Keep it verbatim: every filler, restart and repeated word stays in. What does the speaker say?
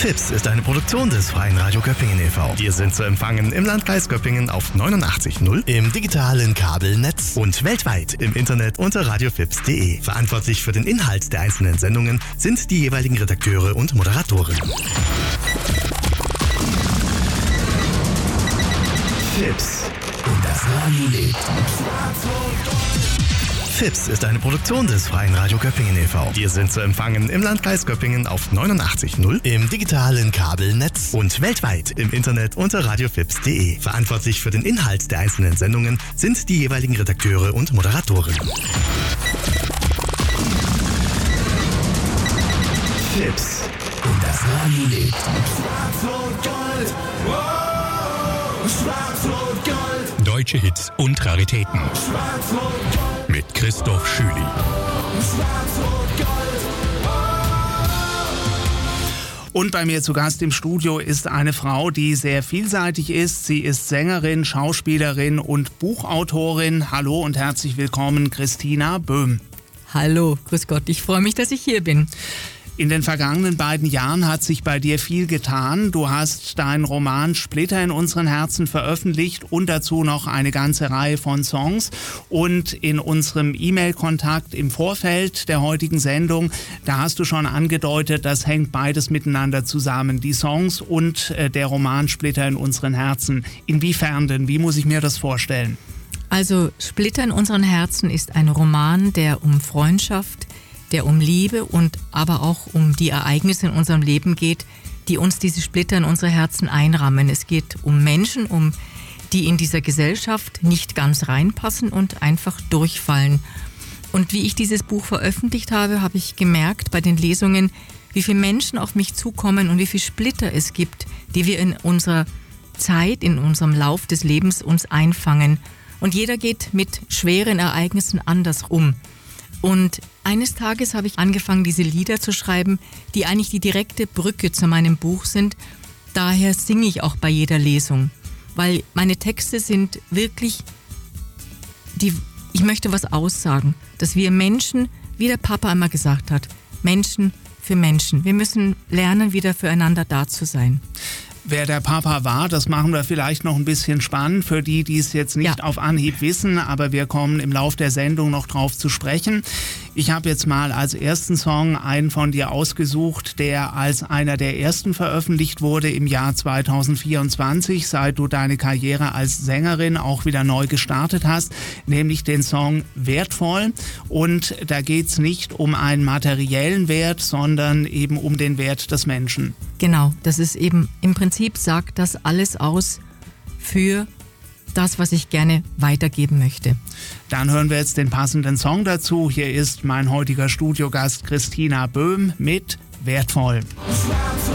Fips ist eine Produktion des Freien Radio Göppingen e V Wir sind zu empfangen im Landkreis Göppingen auf neunundachtzig Komma null, im digitalen Kabelnetz und weltweit im Internet unter radiofips punkt de. Verantwortlich für den Inhalt der einzelnen Sendungen sind die jeweiligen Redakteure und Moderatoren. Fips und das Radio lebt. Fips ist eine Produktion des Freien Radio Göppingen e V Wir sind zu empfangen im Landkreis Göppingen auf neunundachtzig Komma null, im digitalen Kabelnetz und weltweit im Internet unter radiofips punkt de. Verantwortlich für den Inhalt der einzelnen Sendungen sind die jeweiligen Redakteure und Moderatoren. Fips und das Radio lebt. Schwarz-Rot-Gold, wow, Schwarz-Rot-Gold. Deutsche Hits und Raritäten. Schwarz-Rot-Gold. Mit Christoph Schüli. Und bei mir zu Gast im Studio ist eine Frau, die sehr vielseitig ist. Sie ist Sängerin, Schauspielerin und Buchautorin. Hallo und herzlich willkommen, Christina Böhm. Hallo, grüß Gott, ich freue mich, dass ich hier bin. In den vergangenen beiden Jahren hat sich bei dir viel getan. Du hast deinen Roman Splitter in unseren Herzen veröffentlicht und dazu noch eine ganze Reihe von Songs. Und in unserem E-Mail-Kontakt im Vorfeld der heutigen Sendung, da hast du schon angedeutet, das hängt beides miteinander zusammen, die Songs und äh, der Roman Splitter in unseren Herzen. Inwiefern denn? Wie muss ich mir das vorstellen? Also Splitter in unseren Herzen ist ein Roman, der um Freundschaft, der um Liebe und aber auch um die Ereignisse in unserem Leben geht, die uns diese Splitter in unsere Herzen einrammen. Es geht um Menschen, um die in dieser Gesellschaft nicht ganz reinpassen und einfach durchfallen. Und wie ich dieses Buch veröffentlicht habe, habe ich gemerkt bei den Lesungen, wie viele Menschen auf mich zukommen und wie viele Splitter es gibt, die wir in unserer Zeit, in unserem Lauf des Lebens uns einfangen. Und jeder geht mit schweren Ereignissen anders um. Und eines Tages habe ich angefangen, diese Lieder zu schreiben, die eigentlich die direkte Brücke zu meinem Buch sind. Daher singe ich auch bei jeder Lesung, weil meine Texte sind wirklich, die, ich möchte was aussagen, dass wir Menschen, wie der Papa immer gesagt hat, Menschen für Menschen. Wir müssen lernen, wieder füreinander da zu sein. Wer der Papa war, das machen wir vielleicht noch ein bisschen spannend für die, die es jetzt nicht ja. auf Anhieb wissen, aber wir kommen im Lauf der Sendung noch drauf zu sprechen. Ich habe jetzt mal als ersten Song einen von dir ausgesucht, der als einer der ersten veröffentlicht wurde im Jahr zweitausendvierundzwanzig, seit du deine Karriere als Sängerin auch wieder neu gestartet hast, nämlich den Song Wertvoll. Und da geht es nicht um einen materiellen Wert, sondern eben um den Wert des Menschen. Genau, das ist eben, im Prinzip sagt das alles aus für das, was ich gerne weitergeben möchte. Dann hören wir jetzt den passenden Song dazu. Hier ist mein heutiger Studiogast Christina Böhm mit Wertvoll.